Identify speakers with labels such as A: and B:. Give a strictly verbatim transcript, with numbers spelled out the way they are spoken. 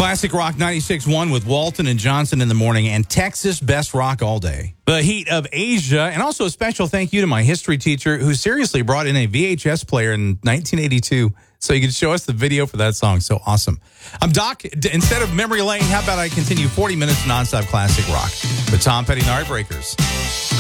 A: Classic Rock ninety-six point one with Walton and Johnson in the morning, and Texas Best Rock all day. The heat of Asia, and also a special thank you to my history teacher who seriously brought in a V H S player in nineteen eighty-two so he could show us the video for that song. So awesome. I'm Doc. Instead of Memory Lane, how about I continue forty minutes nonstop classic rock with Tom Petty and the Heartbreakers.